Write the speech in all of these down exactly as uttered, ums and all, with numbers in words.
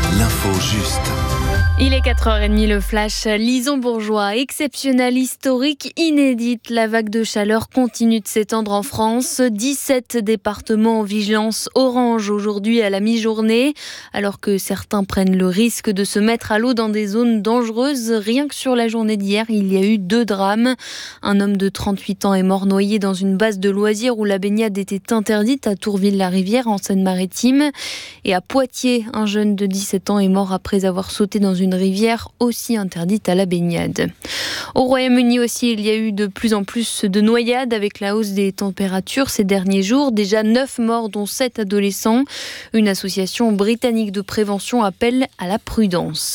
L'info juste. Il est quatre heures trente, le flash. Lison Bourgeois, exceptionnelle, historique, inédite. La vague de chaleur continue de s'étendre en France. dix-sept départements en vigilance orange aujourd'hui à la mi-journée. Alors que certains prennent le risque de se mettre à l'eau dans des zones dangereuses, rien que sur la journée d'hier, il y a eu deux drames. Un homme de trente-huit ans est mort noyé dans une base de loisirs où la baignade était interdite à Tourville-la-Rivière en Seine-Maritime. Et à Poitiers, un jeune de dix-sept ans est mort après avoir sauté dans une rivière aussi interdite à la baignade. Au Royaume-Uni aussi, il y a eu de plus en plus de noyades avec la hausse des températures ces derniers jours. Déjà neuf morts, dont sept adolescents. Une association britannique de prévention appelle à la prudence.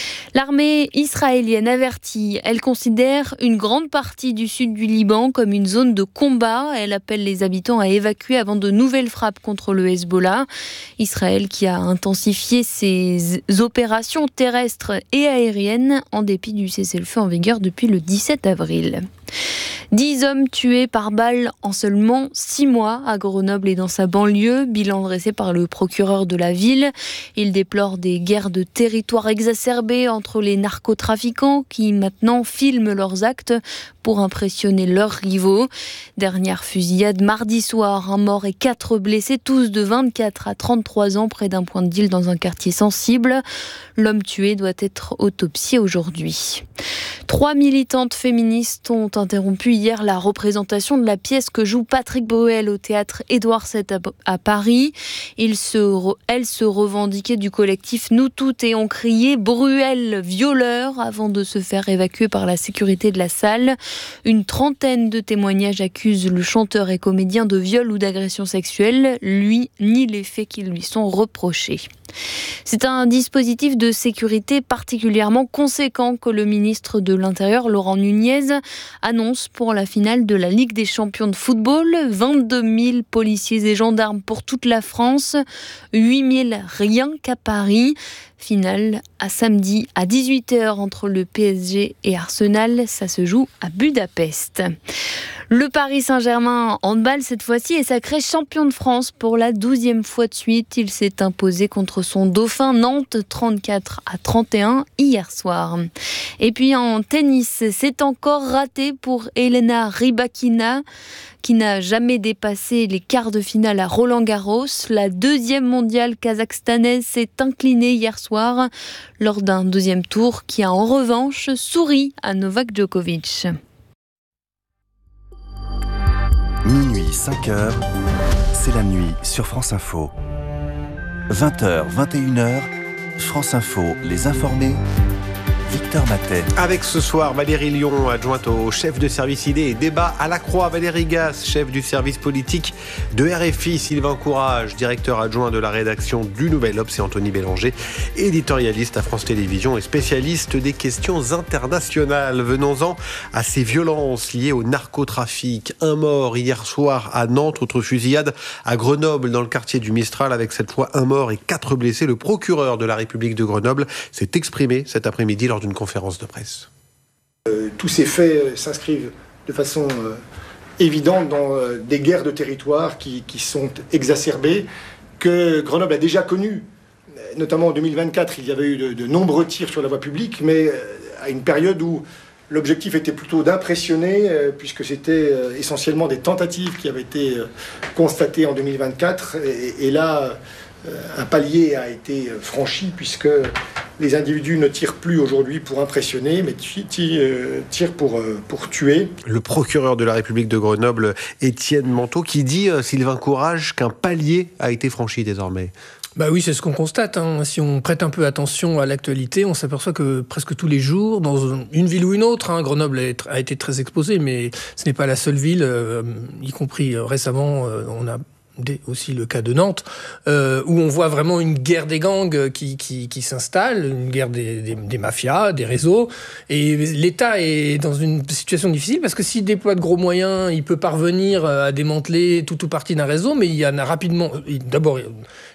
L'armée israélienne avertit. Elle considère une grande partie du sud du Liban comme une zone de combat. Elle appelle les habitants à évacuer avant de nouvelles frappes contre le Hezbollah. Israël qui a intensifié ses opérations terrestres et aériennes en dépit du cessez-le-feu en vigueur depuis le dix-sept avril. Dix hommes tués par balle en seulement six mois à Grenoble et dans sa banlieue, bilan dressé par le procureur de la ville. Il déplore des guerres de territoire exacerbées entre les narcotrafiquants qui maintenant filment leurs actes pour impressionner leurs rivaux. Dernière fusillade mardi soir, un mort et quatre blessés, tous de vingt-quatre à trente-trois ans, près d'un point de deal dans un quartier sensible. L'homme tué doit être autopsié aujourd'hui. Trois militantes féministes ont interrompu hier la représentation de la pièce que joue Patrick Bruel au théâtre Édouard sept à Paris. Ils se, elles se revendiquaient du collectif Nous Toutes et ont crié « Bruel, violeur » avant de se faire évacuer par la sécurité de la salle. Une trentaine de témoignages accusent le chanteur et comédien de viol ou d'agression sexuelle. Lui nie les faits qui lui sont reprochés. C'est un dispositif de sécurité particulièrement conséquent que le ministre de l'Intérieur, Laurent Nunez, annonce pour la finale de la Ligue des champions de football. vingt-deux mille policiers et gendarmes pour toute la France, huit mille rien qu'à Paris. Finale à samedi à dix-huit heures entre le P S G et Arsenal. Ça se joue à Budapest. Le Paris Saint-Germain handball cette fois-ci est sacré champion de France pour la douzième fois de suite. Il s'est imposé contre son dauphin Nantes trente-quatre à trente et un hier soir. Et puis en tennis, c'est encore raté pour Elena Rybakina, qui n'a jamais dépassé les quarts de finale à Roland-Garros. La deuxième mondiale kazakhstanaise s'est inclinée hier soir lors d'un deuxième tour qui a en revanche souri à Novak Djokovic. Minuit, cinq heures, c'est la nuit sur France Info. vingt heures, vingt et une heures, France Info, les informés. Victor Matet. Avec ce soir Valérie Lyon, adjointe au chef de service idée et débat à la Croix. Valérie Gasse, chef du service politique de R F I. Sylvain Courage, directeur adjoint de la rédaction du Nouvel Obs. Et Anthony Bélanger, éditorialiste à France Télévisions et spécialiste des questions internationales. Venons-en à ces violences liées au narcotrafic. Un mort hier soir à Nantes, autre fusillade à Grenoble dans le quartier du Mistral avec cette fois un mort et quatre blessés. Le procureur de la République de Grenoble s'est exprimé cet après-midi lors d'une conférence de presse. Euh, tous ces faits euh, s'inscrivent de façon euh, évidente dans euh, des guerres de territoire qui, qui sont exacerbées, que Grenoble a déjà connues. Notamment en deux mille vingt-quatre, il y avait eu de, de nombreux tirs sur la voie publique, mais euh, à une période où l'objectif était plutôt d'impressionner, euh, puisque c'était euh, essentiellement des tentatives qui avaient été euh, constatées en deux mille vingt-quatre. Et, et là, euh, un palier a été franchi, puisque les individus ne tirent plus aujourd'hui pour impressionner, mais tirent pour, pour tuer. Le procureur de la République de Grenoble, Étienne Manteau, qui dit, euh, Sylvain Courage, qu'un palier a été franchi désormais. Bah oui, c'est ce qu'on constate. Hein. Si on prête un peu attention à l'actualité, on s'aperçoit que presque tous les jours, dans une ville ou une autre, hein, Grenoble a été très exposée, mais ce n'est pas la seule ville, euh, y compris euh, récemment, euh, on a aussi le cas de Nantes, euh, où on voit vraiment une guerre des gangs qui, qui, qui s'installe, une guerre des, des, des mafias, des réseaux. Et l'État est dans une situation difficile parce que s'il déploie de gros moyens, il peut parvenir à démanteler tout ou partie d'un réseau, mais il y en a rapidement... D'abord,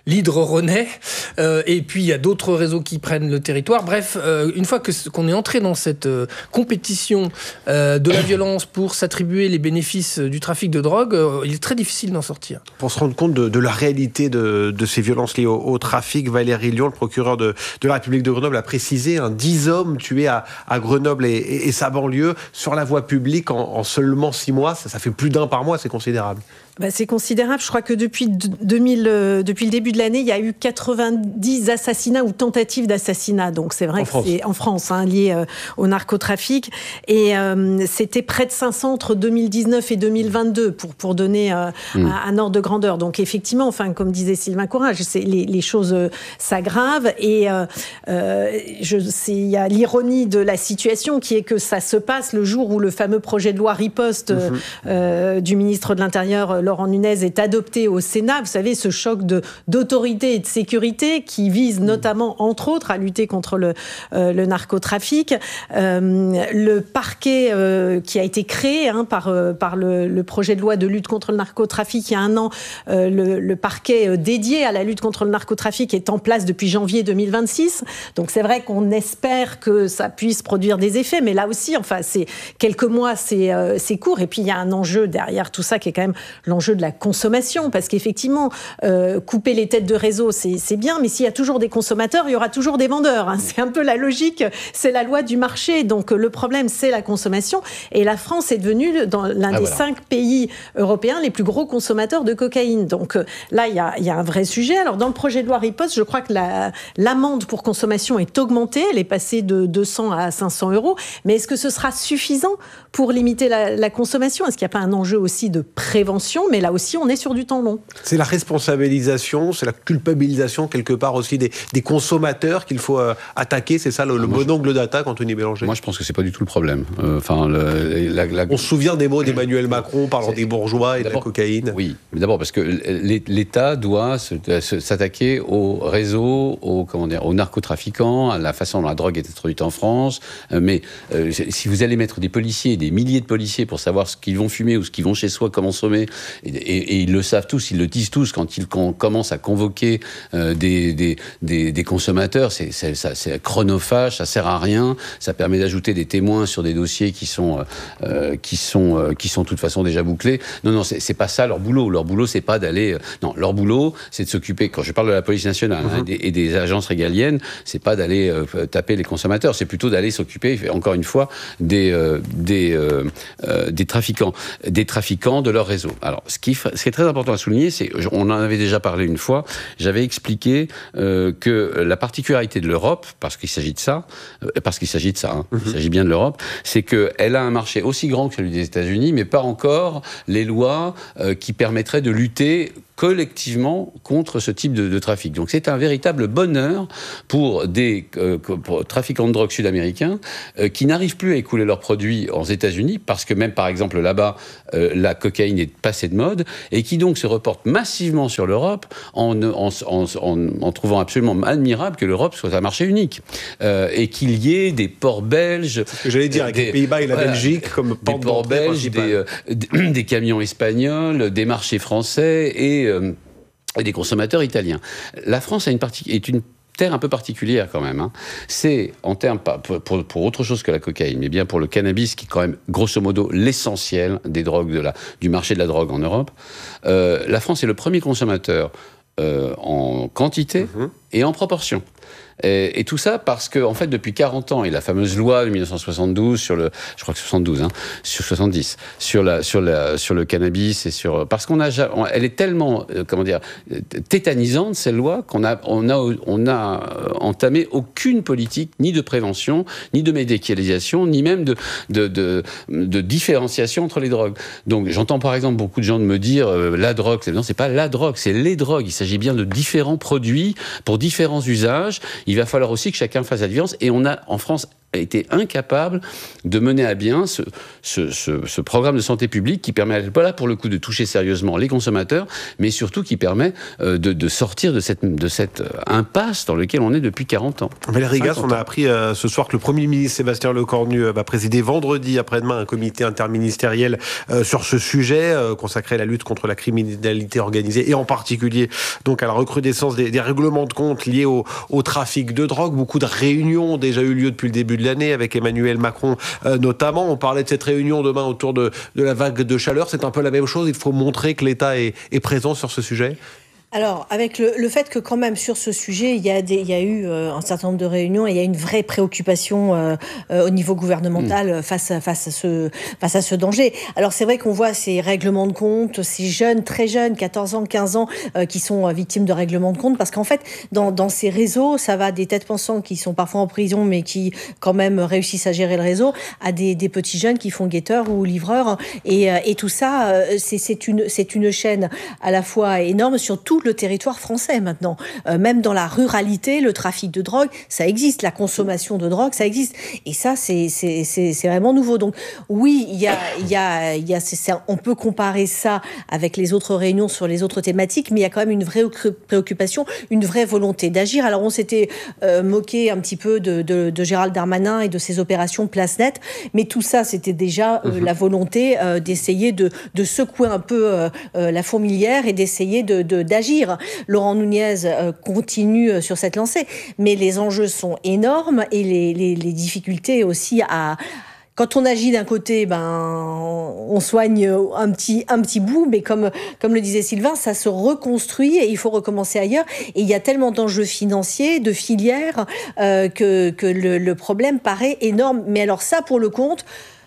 l'hydre renaît. Euh, et puis, il y a d'autres réseaux qui prennent le territoire. Bref, euh, une fois que, qu'on est entré dans cette euh, compétition euh, de la violence pour s'attribuer les bénéfices du trafic de drogue, euh, il est très difficile d'en sortir. Pour se rendre compte de, de la réalité de, de ces violences liées au, au trafic, Valérie Lion, le procureur de, de la République de Grenoble, a précisé hein, dix hommes tués à, à Grenoble et, et, et sa banlieue sur la voie publique en, en seulement six mois. Ça, ça fait plus d'un par mois, c'est considérable. Bah, c'est considérable. Je crois que depuis, deux mille, euh, depuis le début de l'année, il y a eu quatre-vingt-dix assassinats ou tentatives d'assassinat. Donc c'est vrai en que France. c'est en France, hein, lié euh, au narcotrafic. Et euh, c'était près de cinq cents entre deux mille dix-neuf et deux mille vingt-deux, pour, pour donner euh, mmh. un, un ordre de grandeur. Donc effectivement, enfin, comme disait Sylvain Courage, c'est, les, les choses euh, s'aggravent. Et euh, euh, je, c'est, il y a l'ironie de la situation qui est que ça se passe le jour où le fameux projet de loi riposte mmh. euh, du ministre de l'Intérieur, Laurent Nunez, est adopté au Sénat. Vous savez, ce choc de, d'autorité et de sécurité qui vise notamment, entre autres, à lutter contre le, euh, le narcotrafic. Euh, le parquet euh, qui a été créé hein, par, euh, par le, le projet de loi de lutte contre le narcotrafic il y a un an, euh, le, le parquet dédié à la lutte contre le narcotrafic est en place depuis janvier deux mille vingt-six. Donc c'est vrai qu'on espère que ça puisse produire des effets, mais là aussi, enfin, c'est quelques mois, c'est, euh, c'est court. Et puis il y a un enjeu derrière tout ça qui est quand même l'enjeu de la consommation, parce qu'effectivement, euh, couper les têtes de réseau, c'est, c'est bien, mais s'il y a toujours des consommateurs, il y aura toujours des vendeurs. Hein. C'est un peu la logique, c'est la loi du marché. Donc le problème, c'est la consommation. Et la France est devenue dans l'un ah, des voilà. cinq pays européens les plus gros consommateurs de cocaïne. Donc euh, là, il y a, y a un vrai sujet. Alors dans le projet de loi riposte, je crois que la, l'amende pour consommation est augmentée. Elle est passée de deux cents à cinq cents euros. Mais est-ce que ce sera suffisant pour limiter la, la consommation ? Est-ce qu'il n'y a pas un enjeu aussi de prévention ? Mais là aussi, on est sur du temps long. C'est la responsabilisation, c'est la culpabilisation quelque part aussi des, des consommateurs qu'il faut euh, attaquer. C'est ça le, le bon angle d'attaque, Anthony Bélanger. Moi, je pense que c'est pas du tout le problème. Enfin, euh, la, la... on se souvient des mots d'Emmanuel Macron parlant c'est... des bourgeois et d'abord, de la cocaïne. Oui, mais d'abord parce que l'État doit se, se, s'attaquer aux réseaux, aux, comment dire, aux narcotrafiquants, à la façon dont la drogue est introduite en France. Mais euh, si vous allez mettre des policiers, des milliers de policiers pour savoir ce qu'ils vont fumer ou ce qu'ils vont chez soi consommer, et, et, et ils le savent tous, ils le disent tous quand ils con, commencent à convoquer euh, des, des, des, des consommateurs, c'est, c'est, ça, c'est chronophage, ça sert à rien, ça permet d'ajouter des témoins sur des dossiers qui sont, euh, qui sont, euh, qui sont de toute façon déjà bouclés. Non, non, c'est, c'est pas ça leur boulot. Leur boulot, c'est pas d'aller... Euh, non, leur boulot, c'est de s'occuper, quand je parle de la police nationale mm-hmm. hein, et, des, et des agences régaliennes, c'est pas d'aller euh, taper les consommateurs, c'est plutôt d'aller s'occuper, encore une fois, des, euh, des, euh, euh, des trafiquants, des trafiquants de leur réseau. Alors, ce qui, ce qui est très important à souligner, c'est, on en avait déjà parlé une fois, j'avais expliqué euh, que la particularité de l'Europe, parce qu'il s'agit de ça, euh, parce qu'il s'agit de ça, hein, mm-hmm. il s'agit bien de l'Europe, c'est qu'elle a un marché aussi grand que celui des États-Unis, mais pas encore les lois euh, qui permettraient de lutter collectivement contre ce type de, de trafic. Donc c'est un véritable bonheur pour des euh, pour trafiquants de drogue sud-américains euh, qui n'arrivent plus à écouler leurs produits aux États-Unis parce que même par exemple là-bas euh, la cocaïne est passée de mode et qui donc se reportent massivement sur l'Europe en, en, en, en, en trouvant absolument admirable que l'Europe soit un marché unique euh, et qu'il y ait des ports belges. C'est ce que j'allais dire avec des, les Pays-Bas et la voilà, Belgique comme des ports belges, des, euh, des, des camions espagnols, des marchés français et et des consommateurs italiens. La France a une partie, est une terre un peu particulière quand même. Hein. C'est en termes, pour, pour, pour autre chose que la cocaïne, mais bien pour le cannabis, qui est quand même grosso modo l'essentiel des drogues de la, du marché de la drogue en Europe. Euh, la France est le premier consommateur euh, en quantité mmh. et en proportion. Et, et tout ça parce que, en fait, depuis quarante ans, et la fameuse loi de dix-neuf cent soixante-douze sur le, je crois que soixante-douze, hein, sur soixante-dix, sur la, sur la, sur le cannabis et sur, parce qu'on a, elle est tellement, euh, comment dire, tétanisante, cette loi, qu'on a, on a, on a entamé aucune politique, ni de prévention, ni de médicalisation, ni même de, de, de, de différenciation entre les drogues. Donc, j'entends par exemple beaucoup de gens me dire, euh, la drogue, c'est, non, c'est pas la drogue, c'est les drogues. Il s'agit bien de différents produits pour différents usages. Il va falloir aussi que chacun fasse la différence. Et on a, en France, été incapable de mener à bien ce, ce, ce, ce programme de santé publique qui permet, pas là pour le coup, de toucher sérieusement les consommateurs, mais surtout qui permet euh, de, de sortir de cette, de cette impasse dans laquelle on est depuis quarante ans. Valérie Gasse, on a appris euh, ce soir que le Premier ministre Sébastien Lecornu euh, va présider vendredi après-demain un comité interministériel euh, sur ce sujet euh, consacré à la lutte contre la criminalité organisée et en particulier donc à la recrudescence des, des règlements de compte liés au, au trafic de drogue. Beaucoup de réunions ont déjà eu lieu depuis le début de l'année avec Emmanuel Macron euh, notamment. On parlait de cette réunion demain autour de, de la vague de chaleur. C'est un peu la même chose. Il faut montrer que l'État est, est présent sur ce sujet. Alors, avec le, le fait que quand même sur ce sujet, il y a, des, il y a eu euh, un certain nombre de réunions et il y a une vraie préoccupation euh, euh, au niveau gouvernemental mmh. face, à, face, à ce, face à ce danger. Alors c'est vrai qu'on voit ces règlements de compte, ces jeunes, très jeunes, quatorze ans, quinze ans, euh, qui sont euh, victimes de règlements de compte, parce qu'en fait, dans, dans ces réseaux, ça va des têtes pensantes qui sont parfois en prison, mais qui quand même réussissent à gérer le réseau, à des, des petits jeunes qui font guetteurs ou livreurs. Et, euh, et tout ça, euh, c'est, c'est, une, c'est une chaîne à la fois énorme sur tout le territoire français maintenant. Euh, même dans la ruralité, le trafic de drogue, ça existe. La consommation de drogue, ça existe. Et ça, c'est, c'est, c'est, c'est vraiment nouveau. Donc oui, il y a, il y a, il y a, c'est, c'est, on peut comparer ça avec les autres réunions sur les autres thématiques, mais il y a quand même une vraie préoccupation, une vraie volonté d'agir. Alors on s'était euh, moqué un petit peu de, de, de Gérald Darmanin et de ses opérations Place Nette, mais tout ça, c'était déjà euh, mmh. la volonté euh, d'essayer de, de secouer un peu euh, euh, la fourmilière et d'essayer de, de, d'agir. Laurent Nunez euh, continue sur cette lancée, mais les enjeux sont énormes et les, les, les difficultés aussi à... Quand on agit d'un côté, ben, on soigne un petit, un petit bout, mais comme, comme le disait Sylvain, ça se reconstruit et il faut recommencer ailleurs. Et il y a tellement d'enjeux financiers, de filières, euh, que, que le, le problème paraît énorme. Mais alors ça, pour le compte...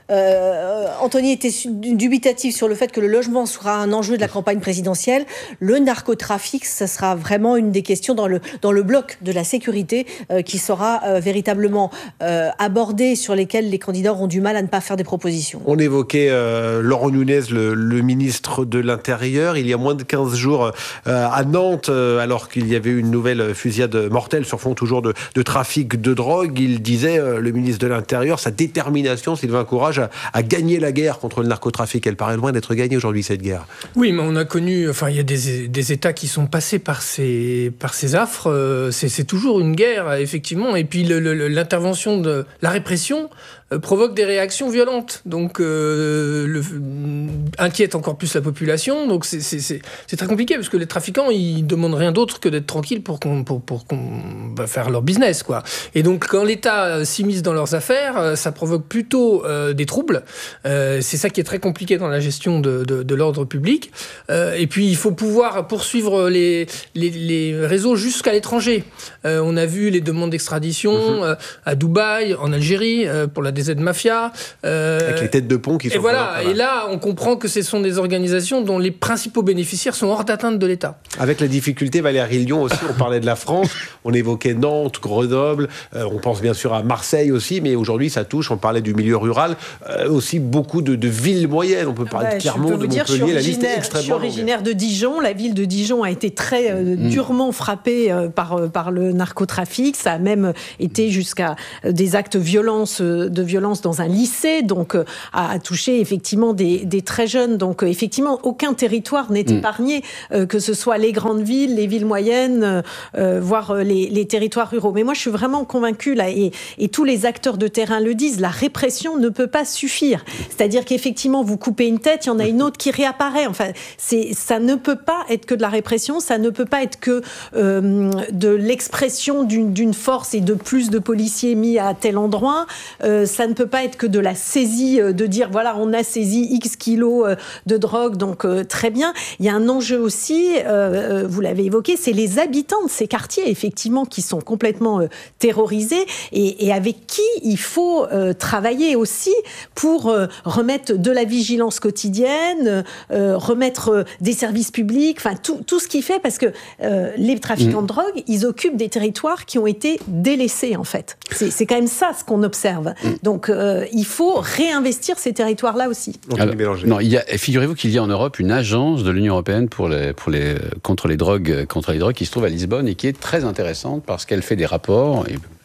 Euh, Anthony était dubitatif sur le fait que le logement sera un enjeu de la campagne présidentielle. Le narcotrafic, ça sera vraiment une des questions dans le, dans le bloc de la sécurité euh, qui sera euh, véritablement euh, abordé, sur lesquels les candidats auront du mal à ne pas faire des propositions. On évoquait euh, Laurent Nunez, le, le ministre de l'Intérieur, il y a moins de quinze jours euh, à Nantes, euh, alors qu'il y avait une nouvelle fusillade mortelle sur fond toujours de, de trafic de drogue. Il disait, euh, le ministre de l'Intérieur, sa détermination, Sylvain Courage, À, à gagner la guerre contre le narcotrafic. Elle paraît loin d'être gagnée aujourd'hui, cette guerre. Oui, mais on a connu... Enfin, il y a des, des États qui sont passés par ces, par ces affres. Euh, c'est, c'est toujours une guerre, effectivement. Et puis, le, le, l'intervention de la répression euh, provoque des réactions violentes. Donc, euh, le, inquiète encore plus la population. Donc, c'est, c'est, c'est, c'est très compliqué, parce que les trafiquants, ils demandent rien d'autre que d'être tranquilles pour qu'on, pour, pour qu'on bah, faire leur business, quoi. Et donc, quand l'État s'immisce dans leurs affaires, ça provoque plutôt euh, des troubles. Euh, c'est ça qui est très compliqué dans la gestion de, de, de l'ordre public. Euh, et puis, il faut pouvoir poursuivre les, les, les réseaux jusqu'à l'étranger. Euh, on a vu les demandes d'extradition mmh. euh, à Dubaï, en Algérie, euh, pour la D Z Mafia. Euh, Avec les têtes de pont qui sont... Et voilà. Et là, on comprend que ce sont des organisations dont les principaux bénéficiaires sont hors d'atteinte de l'État. Avec la difficulté, Valérie Lyon aussi, on parlait de la France, on évoquait Nantes, Grenoble, euh, on pense bien sûr à Marseille aussi, mais aujourd'hui, ça touche, on parlait du milieu rural, euh, aussi beaucoup de, de villes moyennes. On peut parler ouais, de Clermont, de Montpellier, la liste est extrêmement longue. Je suis originaire de Dijon. La ville de Dijon a été très euh, mmh. durement frappée euh, par, euh, par le narcotrafic. Ça a même été jusqu'à euh, des actes violence, euh, de violence dans un lycée, donc euh, a, a touché effectivement des, des très jeunes. Donc euh, effectivement, aucun territoire n'est mmh. épargné, euh, que ce soit les grandes villes, les villes moyennes, euh, voire euh, les, les territoires ruraux. Mais moi, je suis vraiment convaincue, là, et, et tous les acteurs de terrain le disent, la répression ne peut pas suffire. C'est-à-dire qu'effectivement, vous coupez une tête, il y en a une autre qui réapparaît. Enfin, c'est, ça ne peut pas être que de la répression, ça ne peut pas être que euh, de l'expression d'une, d'une force et de plus de policiers mis à tel endroit. Euh, ça ne peut pas être que de la saisie, euh, de dire, voilà, on a saisi X kilos euh, de drogue, donc euh, très bien. Il y a un enjeu aussi, euh, vous l'avez évoqué, c'est les habitants de ces quartiers, effectivement, qui sont complètement euh, terrorisés et, et avec qui il faut euh, travailler aussi pour euh, remettre de la vigilance quotidienne, euh, remettre euh, des services publics, enfin tout, tout ce qui fait, parce que euh, les trafiquants mmh. de drogue, ils occupent des territoires qui ont été délaissés, en fait. C'est, c'est quand même ça ce qu'on observe. Mmh. Donc euh, il faut réinvestir ces territoires-là aussi. Alors, non, il y a, figurez-vous qu'il y a en Europe une agence de l'Union européenne pour les, pour les, contre les drogues, contre les drogues qui se trouve à Lisbonne et qui est très intéressante parce qu'elle fait des rapports, et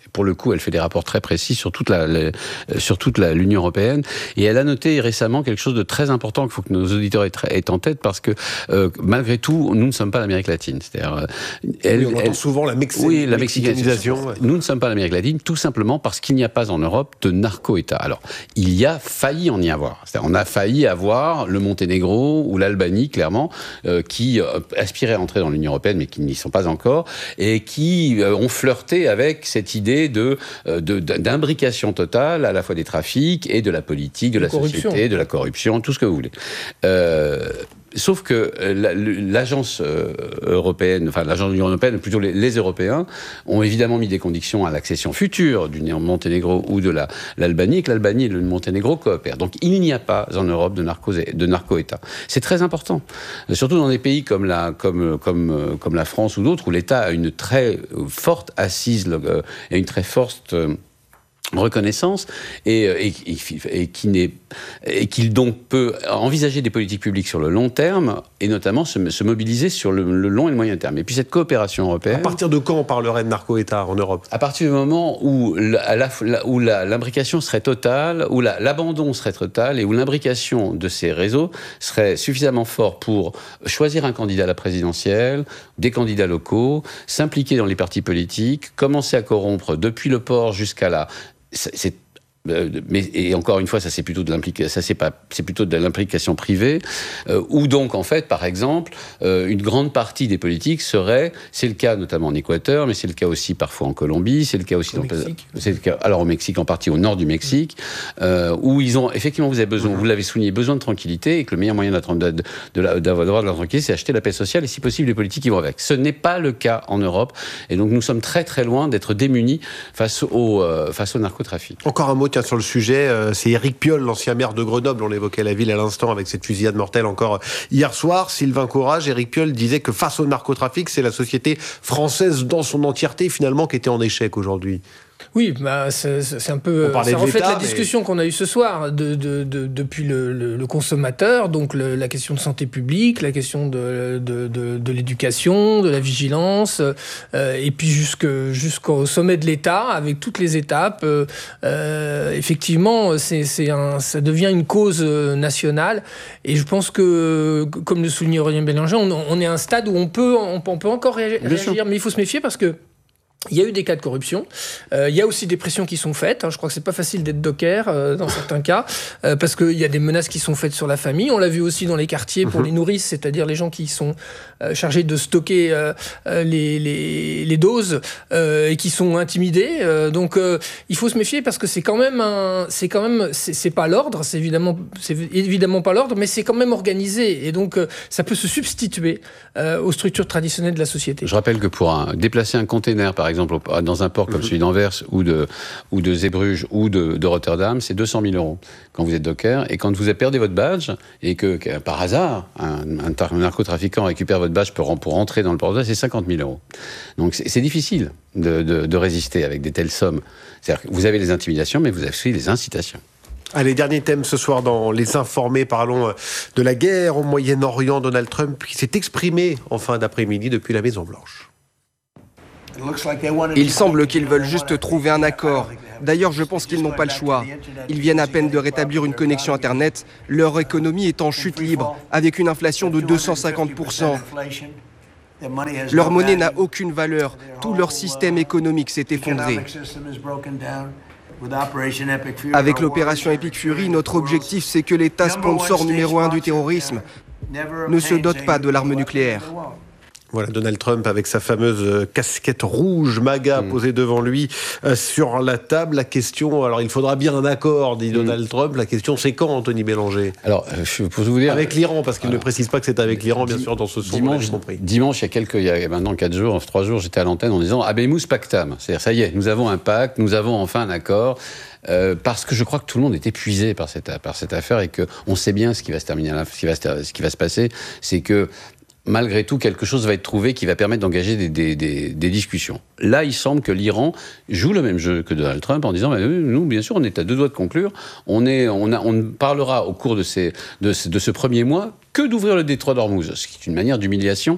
pour le coup, elle fait des rapports très précis sur toute la, la sur toute la, l'Union européenne, et elle a noté récemment quelque chose de très important qu'il faut que nos auditeurs aient, aient en tête, parce que euh, malgré tout, nous ne sommes pas l'Amérique latine. C'est-à-dire, euh, elle, oui, on entend elle, souvent la, Mexi- oui, la mexicanisation. mexicanisation. Nous ne sommes pas l'Amérique latine, tout simplement parce qu'il n'y a pas en Europe de narco-État. Alors, il y a failli en y avoir. C'est-à-dire, on a failli avoir le Monténégro ou l'Albanie, clairement, euh, qui euh, aspiraient à entrer dans l'Union européenne, mais qui n'y sont pas encore, et qui euh, ont flirté avec cette idée De, de, d'imbrication totale à la fois des trafics et de la politique, de la corruption. société, de la corruption, tout ce que vous voulez. Euh, sauf que l'agence européenne, enfin l'agence de l'Union européenne, plutôt les, les Européens, ont évidemment mis des conditions à l'accession future du Monténégro ou de la, l'Albanie, et que l'Albanie et le Monténégro coopèrent. Donc il n'y a pas en Europe de, narco, de narco-État. C'est très important. Surtout dans des pays comme la, comme, comme, comme la France ou d'autres, où l'État a une très forte assise et une très forte reconnaissance et, et, et, et qui n'est et qu'il donc peut envisager des politiques publiques sur le long terme et notamment se, se mobiliser sur le, le long et le moyen terme. Et puis cette coopération européenne. À partir de quand on parlerait de narco-État en Europe ? À partir du moment où la, la, où la, l'imbrication serait totale, où la, l'abandon serait total et où l'imbrication de ces réseaux serait suffisamment fort pour choisir un candidat à la présidentielle, des candidats locaux, s'impliquer dans les partis politiques, commencer à corrompre depuis le port jusqu'à la C'est, c'est, euh, mais et encore une fois, ça c'est plutôt de l'implication, ça c'est pas, c'est plutôt de l'implication privée, euh, où donc en fait, par exemple, euh, une grande partie des politiques serait, c'est le cas notamment en Équateur, mais c'est le cas aussi parfois en Colombie, c'est le cas aussi au dans, Mexique. C'est le cas, alors au Mexique en partie, au nord du Mexique, euh, où ils ont effectivement, vous avez besoin, vous l'avez souligné, besoin de tranquillité, et que le meilleur moyen de, de, de la, d'avoir de la tranquillité, c'est acheter la paix sociale, et si possible les politiques qui vont avec. Ce n'est pas le cas en Europe, et donc nous sommes très très loin d'être démunis face au euh, face au narcotrafic. Encore un mot tiens, sur le sujet, euh, c'est Éric Piolle, l'ancien maire de Grenoble, on évoquait la ville à l'instant avec cette fusillade mortelle encore hier soir. Sylvain Courage, Éric Piolle disait que face au narcotrafic, c'est la société française dans son entièreté finalement qui était en échec aujourd'hui. Oui, bah, c'est, c'est un peu. Ça reflète la discussion mais... qu'on a eue ce soir de, de, de, depuis le, le, le consommateur, donc le, la question de santé publique, la question de, de, de, de l'éducation, de la vigilance, euh, et puis jusque, jusqu'au sommet de l'État, avec toutes les étapes. Euh, euh, effectivement, c'est, c'est un, ça devient une cause nationale, et je pense que, comme le soulignait Aurélien Bélanger, on, on est à un stade où on peut, on, on peut encore réagir, mais il faut se méfier parce que il y a eu des cas de corruption. Euh, il y a aussi des pressions qui sont faites. Hein. Je crois que c'est pas facile d'être docker euh, dans certains cas, euh, parce qu'il y a des menaces qui sont faites sur la famille. On l'a vu aussi dans les quartiers pour mmh. les nourrices, c'est-à-dire les gens qui sont euh, chargés de stocker euh, les, les, les doses euh, et qui sont intimidés. Euh, donc euh, il faut se méfier parce que c'est quand même un, c'est quand même, c'est, c'est pas l'ordre, c'est évidemment, c'est évidemment pas l'ordre, mais c'est quand même organisé et donc euh, ça peut se substituer euh, aux structures traditionnelles de la société. Je rappelle que pour un, déplacer un container, par exemple, dans un port comme mmh. celui d'Anvers ou de, ou de Zeebrugge ou de, de Rotterdam, c'est deux cent mille euros quand vous êtes docker. Et quand vous perdez votre badge et que, que par hasard, un, un, un narcotrafiquant récupère votre badge pour, pour rentrer dans le port, c'est cinquante mille euros. Donc c'est, c'est difficile de, de, de résister avec des telles sommes. C'est-à-dire que vous avez les intimidations, mais vous avez aussi les incitations. Allez, dernier thème ce soir dans Les Informés. Parlons de la guerre au Moyen-Orient. Donald Trump qui s'est exprimé en fin d'après-midi depuis la Maison-Blanche. Il semble qu'ils veulent juste trouver un accord. D'ailleurs, je pense qu'ils n'ont pas le choix. Ils viennent à peine de rétablir une connexion Internet. Leur économie est en chute libre, avec une inflation de deux cent cinquante pour cent. Leur monnaie n'a aucune valeur. Tout leur système économique s'est effondré. Avec l'opération Epic Fury, notre objectif, c'est que l'État sponsor numéro un du terrorisme ne se dote pas de l'arme nucléaire. Voilà, Donald Trump avec sa fameuse casquette rouge MAGA mmh. posée devant lui euh, sur la table. La question, alors il faudra bien un accord, dit mmh. Donald Trump. La question, c'est quand, Anthony Bélanger ? Alors, je peux vous dire... Avec l'Iran, parce qu'il alors, ne précise pas que c'est avec l'Iran, bien di- sûr, dans ce son. Dimanche, compris. dimanche, il y a quelques, il y a maintenant quatre jours, trois jours, j'étais à l'antenne en disant « Habemus pactam ». C'est-à-dire, ça y est, nous avons un pacte, nous avons enfin un accord. Euh, parce que je crois que tout le monde est épuisé par cette, par cette affaire et qu'on sait bien ce qui va se terminer, ce qui va se, ce qui va se passer, c'est que malgré tout, quelque chose va être trouvé qui va permettre d'engager des, des, des, des discussions. Là, il semble que l'Iran joue le même jeu que Donald Trump en disant bah, « Nous, bien sûr, on est à deux doigts de conclure. On, est, on, a, on parlera au cours de, ces, de, de ce premier mois que d'ouvrir le détroit d'Ormuz. » Ce qui est une manière d'humiliation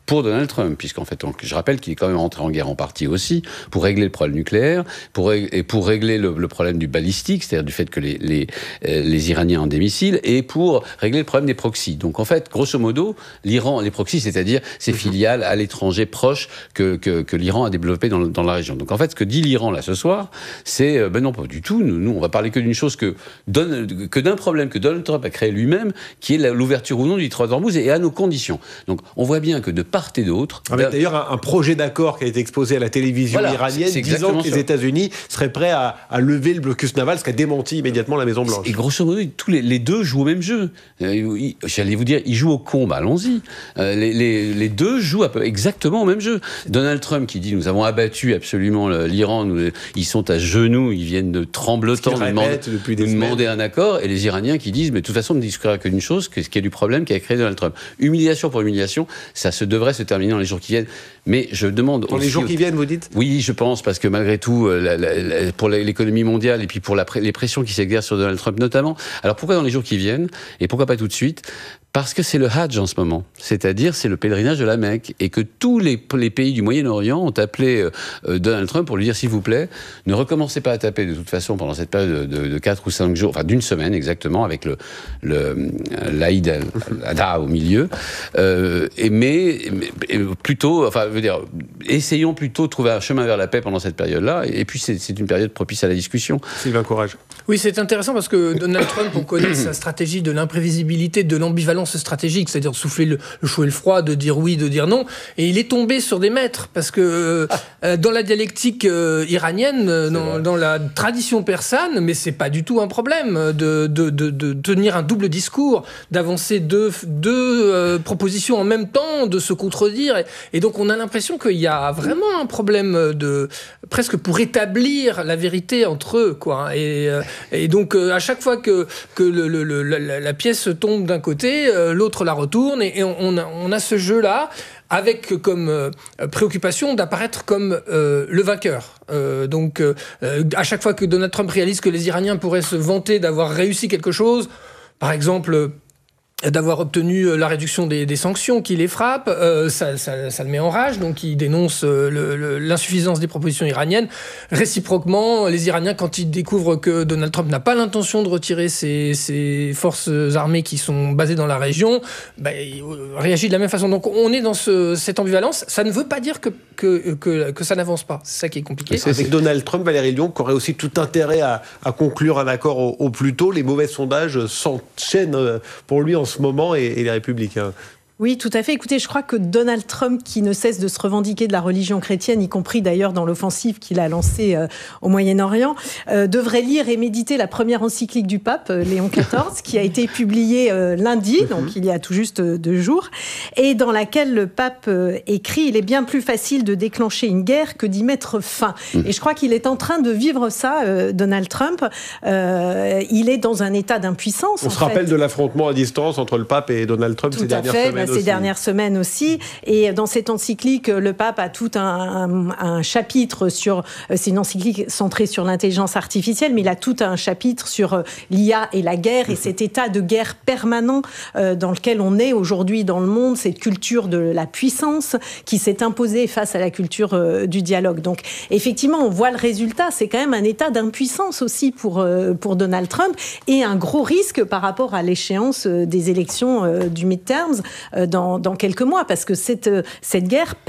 pour Donald Trump, puisqu'en fait, on, je rappelle qu'il est quand même entré en guerre en partie aussi pour régler le problème nucléaire, pour, et pour régler le, le problème du balistique, c'est-à-dire du fait que les, les, les Iraniens ont des missiles, et pour régler le problème des proxys. Donc en fait, grosso modo, l'Iran, les proxys, c'est-à-dire ces filiales à l'étranger proches que, que, que l'Iran a développées dans, dans la région. Donc en fait, ce que dit l'Iran là ce soir, c'est, ben non, pas du tout, nous, nous on va parler que d'une chose, que, donne, que d'un problème que Donald Trump a créé lui-même, qui est l'ouverture ou non du détroit d'Ormuz, et à nos conditions. Donc on voit bien que de part et d'autre... Avec d'ailleurs un, un projet d'accord qui a été exposé à la télévision voilà, iranienne, c'est, c'est disant que les États-Unis seraient prêts à, à lever le blocus naval, ce qui a démenti immédiatement la Maison-Blanche. Et grosso modo, tous les, les deux jouent au même jeu. Euh, j'allais vous dire, ils jouent au con, bah allons-y. Euh, les, les, les deux jouent à peu, exactement au même jeu. Donald Trump qui dit, nous avons abattu absolument l'Iran, nous, ils sont à genoux, ils viennent de tremblotants nous demander, nous demander un accord, et les Iraniens qui disent, mais de toute façon, on ne discutera que d'une chose, que, qu'il y a du problème qui a créé Donald Trump. Humiliation pour humiliation, ça se devrait se terminer dans les jours qui viennent. Mais je demande... Dans les jours qui viennent, vous dites ? Oui, je pense, parce que malgré tout, la, la, la, pour l'économie mondiale et puis pour la, les pressions qui s'exercent sur Donald Trump notamment. Alors pourquoi dans les jours qui viennent ? Et pourquoi pas tout de suite ? Parce que c'est le Hajj en ce moment, c'est-à-dire c'est le pèlerinage de la Mecque, et que tous les, les pays du Moyen-Orient ont appelé euh, Donald Trump pour lui dire, s'il vous plaît, ne recommencez pas à taper de toute façon pendant cette période de, de quatre ou cinq jours, enfin d'une semaine exactement, avec le, le l'Aïd al-Adha au milieu, euh, et mais, mais plutôt, enfin, je veux dire, essayons plutôt de trouver un chemin vers la paix pendant cette période-là, et puis c'est, c'est une période propice à la discussion. Sylvain Courage. Oui, c'est intéressant parce que Donald Trump, on connaît sa stratégie de l'imprévisibilité, de l'ambivalence stratégique, c'est-à-dire de souffler le, le chaud et le froid, de dire oui, de dire non, et il est tombé sur des maîtres, parce que euh, dans la dialectique euh, iranienne, euh, dans, dans la tradition persane, mais c'est pas du tout un problème de, de, de, de tenir un double discours, d'avancer deux, deux euh, propositions en même temps, de se contredire, et, et donc on a l'impression qu'il y a vraiment un problème de, presque pour établir la vérité entre eux, quoi, et, et donc euh, à chaque fois que, que le, le, le, la, la pièce tombe d'un côté, euh, l'autre la retourne, et, et on, a, on a ce jeu-là, avec comme euh, préoccupation d'apparaître comme euh, le vainqueur. Euh, donc, euh, à chaque fois que Donald Trump réalise que les Iraniens pourraient se vanter d'avoir réussi quelque chose, par exemple... d'avoir obtenu la réduction des, des sanctions qui les frappent, euh, ça, ça, ça le met en rage, donc il dénonce euh, le, le, l'insuffisance des propositions iraniennes. Réciproquement, les Iraniens, quand ils découvrent que Donald Trump n'a pas l'intention de retirer ses, ses forces armées qui sont basées dans la région, bah, il réagit de la même façon. Donc on est dans ce, cette ambivalence. Ça ne veut pas dire que, que, que, que ça n'avance pas. C'est ça qui est compliqué. C'est avec Donald Trump, Valérie Lyon, qui aurait aussi tout intérêt à, à conclure un accord au, au plus tôt. Les mauvais sondages s'enchaînent pour lui en ce moment, et, et les Républicains. Oui, tout à fait. Écoutez, je crois que Donald Trump, qui ne cesse de se revendiquer de la religion chrétienne, y compris d'ailleurs dans l'offensive qu'il a lancée euh, au Moyen-Orient, euh, devrait lire et méditer la première encyclique du pape, euh, Léon quatorze, qui a été publiée euh, lundi, donc il y a tout juste euh, deux jours, et dans laquelle le pape euh, écrit « Il est bien plus facile de déclencher une guerre que d'y mettre fin ». Et je crois qu'il est en train de vivre ça, euh, Donald Trump. Euh, il est dans un état d'impuissance. On se rappelle fait. de l'affrontement à distance entre le pape et Donald Trump tout ces dernières fait. semaines. Ces aussi. dernières semaines aussi. Et dans cette encyclique, le pape a tout un, un, un chapitre sur... C'est une encyclique centrée sur l'intelligence artificielle, mais il a tout un chapitre sur l'I A et la guerre, et cet état de guerre permanent euh, dans lequel on est aujourd'hui dans le monde, cette culture de la puissance qui s'est imposée face à la culture euh, du dialogue. Donc, effectivement, on voit le résultat. C'est quand même un état d'impuissance aussi pour, euh, pour Donald Trump, et un gros risque par rapport à l'échéance des élections euh, du midterms, Dans, dans quelques mois, parce que cette, cette guerre